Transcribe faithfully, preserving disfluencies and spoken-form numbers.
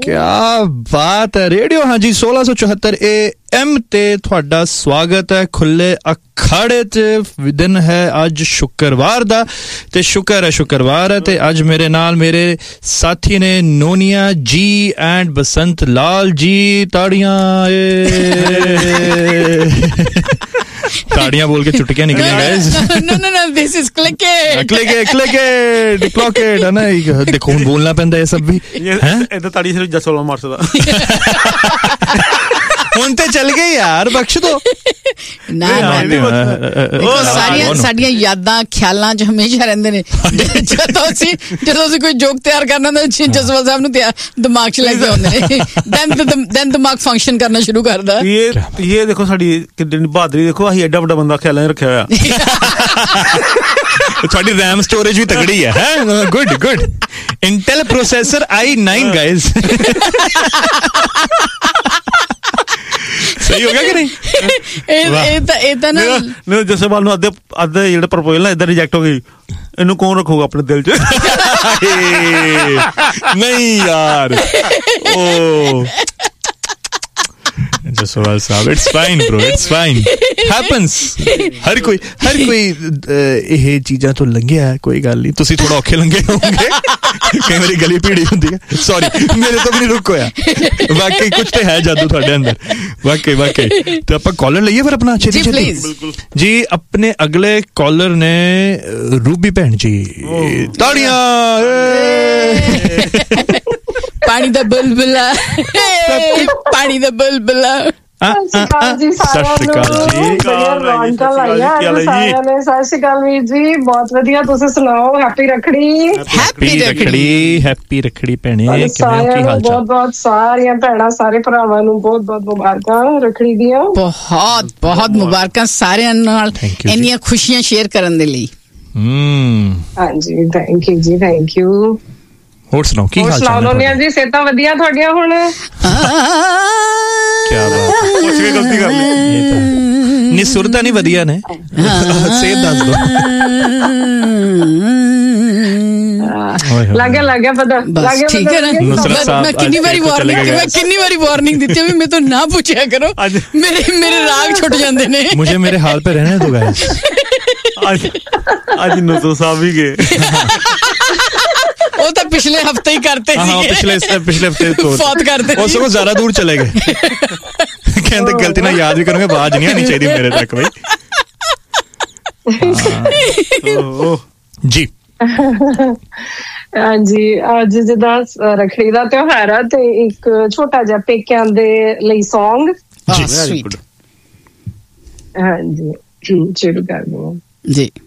क्या बात है। रेडियो हाँ जी सोलह सौ चौहत्तर ए एम ते ਤੁਹਾਡਾ ਸਵਾਗਤ ਹੈ ਖੁੱਲੇ ਅਖਾੜੇ ਚ। ਦਿਨ ਹੈ ਅੱਜ ਸ਼ੁੱਕਰਵਾਰ ਦਾ ਤੇ ਸ਼ੁਕਰ ਹੈ ਸ਼ੁੱਕਰਵਾਰ ਹੈ ਤੇ ਅੱਜ ਮੇਰੇ ਨਾਲ ਮੇਰੇ ਸਾਥੀ ਨੇ ਨੋਨੀਆ ਜੀ ਐਂਡ ਬਸੰਤ ਲਾਲ ਜੀ। ਤਾੜੀਆਂ ਤਾੜੀਆਂ बोल के चुटकियां निकली guys. No no no this is क्लिकेट क्लिकेट क्लिकेट क्लॉकेट है ना। देखो हुन बोलना पैंदा है सब भी हैं इधर ताड़ी सिर्फ जसोला मार सकदा। ਹੁਣ ਤੇ ਚੱਲ ਗਏ ਯਾਰ ਬਖਸ਼ ਦੋ ਨਾ ਦੇਖੋ ਸਾਰੀਆਂ ਸਾਡੀਆਂ ਯਾਦਾਂ ਖਿਆਲਾਂ ਚ ਹਮੇਸ਼ਾ ਰਹਿੰਦੇ ਨੇ। ਜਦੋਂ ਅਸੀਂ ਜਦੋਂ ਅਸੀਂ ਕੋਈ ਜੋਕ ਤਿਆਰ ਕਰਨਾ ਹੁੰਦਾ ਜਸਵਾਲ ਸਾਹਿਬ ਨੂੰ ਦਿਮਾਗ ਚ ਲੈ ਕੇ ਆਉਂਦੇ ਨੇ ਦੈਨ ਦੈਨ ਦਿਮਾਗ ਫੰਕਸ਼ਨ ਕਰਨਾ ਸ਼ੁਰੂ ਕਰਦਾ। ਇਹ ਇਹ ਦੇਖੋ ਸਾਡੀ ਕਿੰਨੀ ਬਹਾਦਰੀ ਦੇਖੋ ਅਸੀਂ ਐਡਾ ਵੱਡਾ ਬੰਦਾ ਖਿਆਲਾਂ ਚ ਰੱਖਿਆ ਹੋਇਆ। ਤੁਹਾਡੀ ਰੈਮ ਸਟੋਰੇਜ ਵੀ ਤਗੜੀ ਹੈ ਹੈ ਗੁੱਡ ਗੁੱਡ ਇੰਟੈਲ ਪ੍ਰੋਸੈਸਰ ਆਈ ਨਾइन गाइस। ਸਹੀ ਹੋ ਗਿਆ ਕਿ ਨਹੀਂ। ਇਹ ਤਾਂ ਇਹ ਤਾਂ ਨਾ ਨਹੀਂ ਜਸਵਾਲ ਨੂੰ ਅੱਧੇ ਅੱਧੇ ਜਿਹੜੇ ਪ੍ਰਪੋਜ਼ਲ ਨਾ ਇੱਧਰ ਰਿਜੈਕਟ ਹੋ ਗਈ। ਇਹਨੂੰ ਕੌਣ ਰੱਖੂਗਾ ਆਪਣੇ ਦਿਲ ਚ। ਨਹੀਂ ਯਾਰ ਓ जसवाल साहब it's fine bro it's fine happens. हर कोई हर कोई ਇਹ ਚੀਜ਼ਾਂ ਤੋਂ ਲੰਘਿਆ ਕੋਈ ਗੱਲ ਨਹੀਂ। ਤੁਸੀਂ ਥੋੜਾ ਔਖੇ ਲੰਘੇ ਹੋਵੋਗੇ ਕਈ ਵਾਰੀ ਗਲੀ ਭੀੜੀ ਹੁੰਦੀ ਹੈ। ਸੌਰੀ ਮੇਰੇ ਤੋਂ ਵੀ ਨਹੀਂ ਰੁਕ ਹੋਇਆ। ਵਾਕਈ ਕੁਝ ਤੇ ਹੈ ਜਾਦੂ ਤੁਹਾਡੇ ਅੰਦਰ ਵਾਕਈ ਵਾਕਈ। ਤੇ ਆਪਾਂ ਕਾਲਰ ਲਈਏ ਫਿਰ ਆਪਣਾ ਛੇਤੀ ਛੇਤੀ ਜੀ। ਆਪਣੇ ਅਗਲੇ ਕਾਲਰ ਨੇ ਰੂਬੀ ਭੈਣ ਜੀ। ਤਾੜੀਆਂ ਪਾਣੀ ਦਾ ਬੁਲਬੁਲਾ ਪਾਣੀ ਦਾ ਬੁਲਬੁਲਾ। ਸਤਿ ਸ਼੍ਰੀ ਅਕਾਲ ਜੀ ਰੌਣਕਾਂ ਲਾਈਆਂ ਸਾਰਿਆਂ ਨੇ। ਸਤਿ ਸ਼੍ਰੀ ਅਕਾਲ ਵੀਰ ਜੀ ਬਹੁਤ ਵਧੀਆ ਤੁਸੀਂ ਸੁਣਾਓ। Happy Rakhri happy Rakhri happy Rakhri ਭੈਣੇ। ਸਾਰਿਆਂ ਨੂੰ ਬਹੁਤ ਬਹੁਤ ਸਾਰੀਆਂ ਭੈਣਾਂ ਸਾਰੇ ਭਰਾਵਾਂ ਨੂੰ ਬਹੁਤ ਬਹੁਤ ਮੁਬਾਰਕਾਂ ਰੱਖੜੀ ਦੀਆਂ। ਬਹੁਤ ਬਹੁਤ ਮੁਬਾਰਕਾਂ ਸਾਰਿਆਂ ਨਾਲ ਇੰਨੀਆਂ ਖੁਸ਼ੀਆਂ ਸ਼ੇਅਰ ਕਰਨ ਦੇ ਲਈ। ਹਾਂਜੀ ਥੈਂਕ ਯੂ ਜੀ ਥੈਂਕ ਯੂ। ਹੋਰ ਸੁਣਾਓ ਕੀ ਹਾਲ ਚਾਲ ਹੈ ਜੀ। ਸਿਹਤਾਂ ਵਧੀਆ ਤੁਹਾਡੀਆਂ ਹੁਣ। ਕੀ ਬਾਤ ਪੁੱਛ ਕੇ ਗਲਤੀ ਕਰ ਲਈ। ਨੀ ਸੁਰਤਾਂ ਨਹੀਂ ਵਧੀਆ ਨੇ ਸਿਹਤ ਦੱਸ ਦੋ। ਲੱਗਿਆ ਲੱਗਿਆ ਪਤਾ ਲੱਗਿਆ ਠੀਕ ਹੈ ਨਾ। ਮੈਂ ਕਿੰਨੀ ਵਾਰੀ ਵਾਰਨਿੰਗ ਮੈਂ ਕਿੰਨੀ ਵਾਰੀ ਵਾਰਨਿੰਗ ਦਿੱਤੀ ਵੀ ਮੈਂ ਤਾਂ ਨਾ ਪੁੱਛਿਆ ਕਰੋ ਮੇਰੇ ਮੇਰੇ ਰਾਗ ਛੁੱਟ ਜਾਂਦੇ ਨੇ। ਮੁਝੇ ਮੇਰੇ ਹਾਲ पे रहने दो गाइस। ਅੱਜ ਅੱਜ ਨਜ਼ਰ ਸਾਹਿਬ ਵੀ ਗਏ। ਉਹ ਤਾਂ ਪਿਛਲੇ ਹਫਤੇ ਹੀ ਕਰਤੇ ਸੀ। ਹਾਂ ਪਿਛਲੇ ਪਿਛਲੇ ਹਫਤੇ ਤੋਂ ਫੌਤ ਕਰਦੇ ਉਹ ਸਗੋਂ ਜ਼ਿਆਦਾ ਦੂਰ ਚਲੇ ਗਏ। ਕਹਿੰਦੇ ਗਲਤੀ ਨਾਲ ਯਾਦ ਵੀ ਕਰੋਗੇ ਆਵਾਜ਼ ਨਹੀਂ ਆਣੀ ਚਾਹੀਦੀ ਮੇਰੇ ਤੱਕ ਬਈ। ਜੀ ਹਾਂਜੀ ਅੱਜ ਜਿੱਦਾਂ ਰੱਖੜੀ ਦਾ ਤਿਉਹਾਰ ਆ ਤੇ ਇੱਕ ਛੋਟਾ ਜਿਹਾ ਪੇਕਿਆਂ ਦੇ ਲਈ ਸੌਂਗ। ਜੀ ਹਾਂਜੀ ਸ਼ੁਰੂ ਕਰ ਦਵਾਂ ਜੀ।